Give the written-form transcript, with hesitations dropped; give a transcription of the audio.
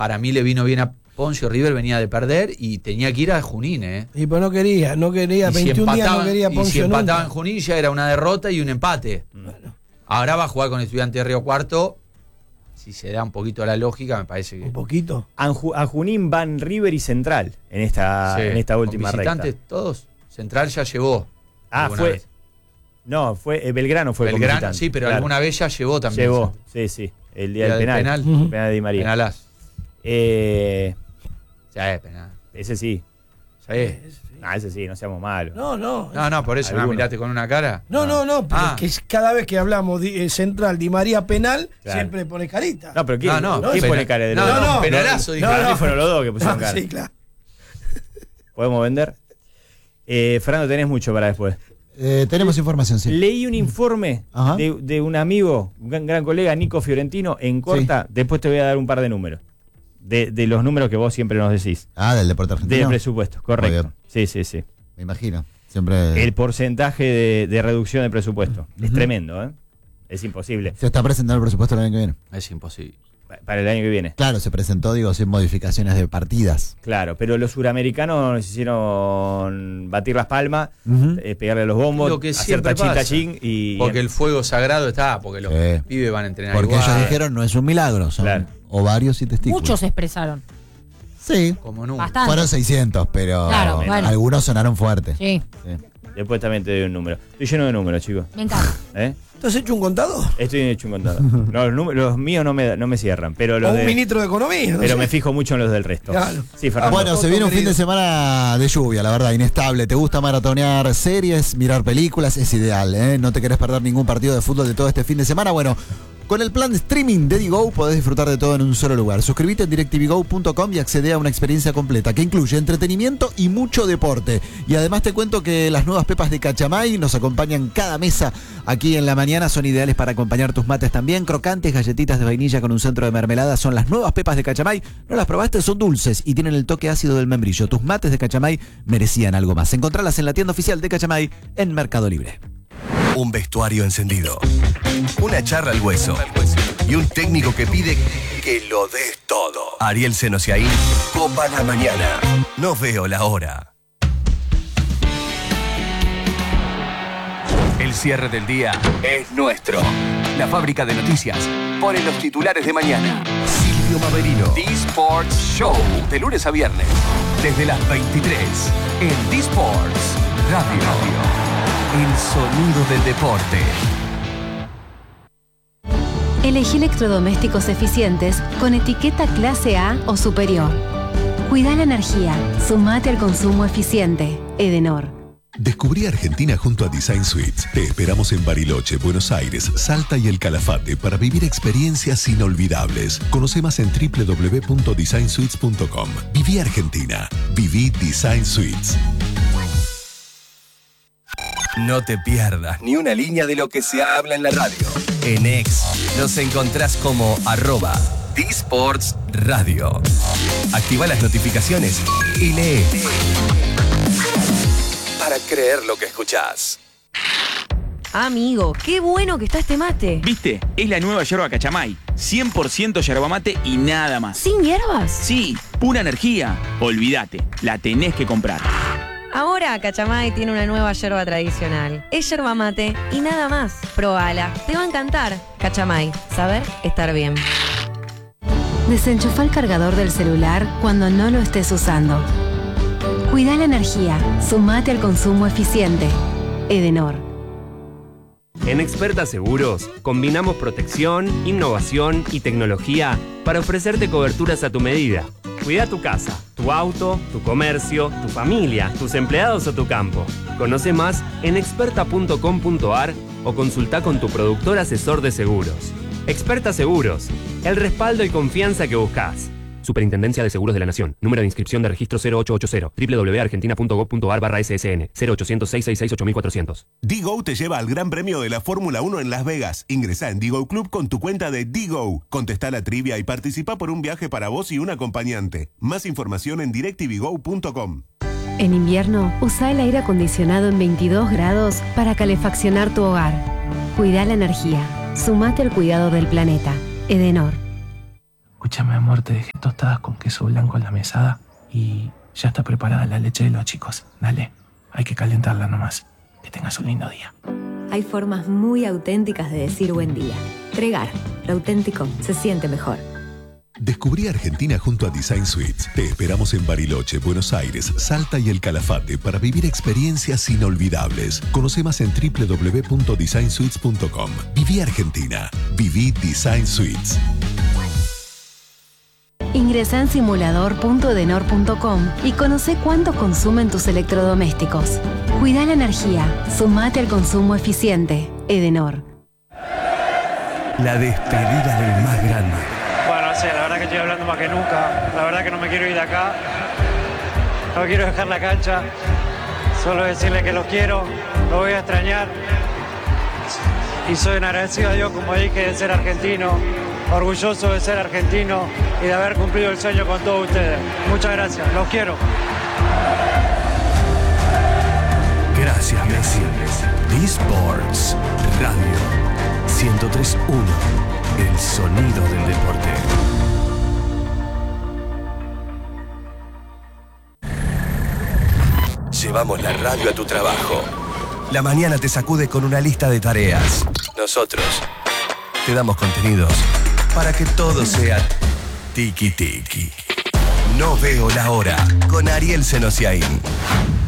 para mí le vino bien a Poncio. River venía de perder y tenía que ir a Junín, Y pues no quería, 21 días no quería Poncio. Y si empataba nunca en Junín ya era una derrota y un empate. Bueno. Ahora va a jugar con Estudiantes de Río Cuarto. Si se da un poquito la lógica, me parece que... ¿Un poquito? A Junín van River y Central en esta última con visitantes recta. Todos. Central ya llevó. Fue... Vez. No, fue Belgrano fue Belgrano, sí, pero alguna vez ya llevó también. Llevó, sí. El día del penal. Penal de Di María. Penalás. Penal. Ese sí. Ese sí, no seamos malos. No, por eso, mirate con una cara. No, pero que cada vez que hablamos Central, Di María penal, siempre pone carita. No, pero ¿quién pone cara de No, penalazo. Fueron los dos que pusieron cara. Sí, claro. ¿Podemos vender? Fernando, tenés mucho para después. Tenemos información, sí. Leí un informe de un amigo, un gran colega, Nico Fiorentino, en corta. Después te voy a dar un par de números. De los números que vos siempre nos decís. Del deporte argentino. Del presupuesto, correcto. Sí. Me imagino. Siempre. El porcentaje de reducción de presupuesto. Es tremendo, ¿eh? Es imposible. Se está presentando el presupuesto el año que viene. Es imposible. Para el año que viene. Claro, se presentó, sin modificaciones de partidas. Claro, pero los suramericanos hicieron batir las palmas, pegarle a los bombos, lo que hacer tachín y... Porque el fuego sagrado está, porque los pibes van a entrenar porque igual. ellos dijeron, no es un milagro, son ovarios y testículos. Muchos se expresaron. Sí. Como nunca. Bastante. Fueron 600, pero algunos sonaron fuertes. Sí. Después también te doy un número. Estoy lleno de números, chicos. Me encanta. ¿Te has hecho un contador? Estoy hecho un contador. No, los míos no me cierran. Pero los un ministro de Economía. Pero me fijo mucho en los del resto. Claro. Sí, Fernando. Bueno, se viene un fin de semana de lluvia, la verdad, inestable. ¿Te gusta maratonear series, mirar películas? Es ideal, ¿eh? No te querés perder ningún partido de fútbol de todo este fin de semana. Bueno, con el plan de streaming de Digo podés disfrutar de todo en un solo lugar. Suscríbete en directvgo.com y accede a una experiencia completa que incluye entretenimiento y mucho deporte. Y además te cuento que las nuevas pepas de Cachamay nos acompañan cada mesa aquí en la mañana. Son ideales para acompañar tus mates también. Crocantes, galletitas de vainilla con un centro de mermelada son las nuevas pepas de Cachamay. ¿No las probaste? Son dulces y tienen el toque ácido del membrillo. Tus mates de Cachamay merecían algo más. Encontralas en la tienda oficial de Cachamay en Mercado Libre. Un vestuario encendido, una charla al hueso y un técnico que pide que lo des todo. Ariel Senosiaín, Copa la Mañana. No veo la hora. El cierre del día es nuestro. La fábrica de noticias pone los titulares de mañana. Silvio Maverino, D-Sports Show, de lunes a viernes, desde las 23, en D-Sports Radio. El sonido del deporte. Elegí electrodomésticos eficientes con etiqueta clase A o superior. Cuida la energía. Sumate al consumo eficiente. Edenor. Descubrí Argentina junto a Design Suites. Te esperamos en Bariloche, Buenos Aires, Salta y El Calafate para vivir experiencias inolvidables. Conoce más en www.designsuites.com. Viví Argentina. Viví Design Suites. No te pierdas ni una línea de lo que se habla en la radio. En X nos encontrás como @D-Sports Radio. Activa las notificaciones y lee. Para creer lo que escuchás. Amigo, qué bueno que está este mate. ¿Viste? Es la nueva yerba Cachamay. 100% yerba mate y nada más. ¿Sin hierbas? Sí, pura energía. Olvídate, la tenés que comprar. Ahora Cachamay tiene una nueva yerba tradicional. Es yerba mate y nada más. Probala, te va a encantar. Cachamay, saber estar bien. Desenchufa el cargador del celular cuando no lo estés usando. Cuida la energía. Sumate al consumo eficiente. Edenor. En Experta Seguros, combinamos protección, innovación y tecnología para ofrecerte coberturas a tu medida. Cuida tu casa, tu auto, tu comercio, tu familia, tus empleados o tu campo. Conoce más en experta.com.ar o consulta con tu productor asesor de seguros. Experta Seguros, el respaldo y confianza que buscas. Superintendencia de Seguros de la Nación. Número de inscripción de registro 0880. www.argentina.gov.ar/ssn. 0800-666-8400. Digo te lleva al Gran Premio de la Fórmula 1 en Las Vegas. Ingresá en Digo Club con tu cuenta de Digo. Contestá la trivia y participa por un viaje para vos y un acompañante. Más información en directvigo.com. En invierno, usa el aire acondicionado en 22 grados para calefaccionar tu hogar. Cuida la energía. Sumate al cuidado del planeta. Edenor. Escúchame, amor, te dejé tostadas con queso blanco en la mesada y ya está preparada la leche de los chicos. Dale, hay que calentarla nomás. Que tengas un lindo día. Hay formas muy auténticas de decir buen día. Tregar, lo auténtico se siente mejor. Descubrí Argentina junto a Design Suites. Te esperamos en Bariloche, Buenos Aires, Salta y El Calafate para vivir experiencias inolvidables. Conoce más en www.designsuites.com. Viví Argentina. Viví Design Suites. Ingresá en simulador.edenor.com y conoce cuánto consumen tus electrodomésticos. Cuida la energía. Sumate al consumo eficiente. Edenor. La despedida del más grande. Bueno, sí, la verdad que estoy hablando más que nunca. La verdad que no me quiero ir de acá. No quiero dejar la cancha. Solo decirle que los quiero, los voy a extrañar. Y soy agradecido a Dios, como dije, de ser argentino. Orgulloso de ser argentino y de haber cumplido el sueño con todos ustedes. Muchas gracias, los quiero. Gracias, Messi. D-Sports Radio 103.1. El sonido del deporte. Llevamos la radio a tu trabajo. La mañana te sacude con una lista de tareas. Nosotros te damos contenidos para que todo sea tiki-tiki. No veo la hora con Ariel Senosiaín.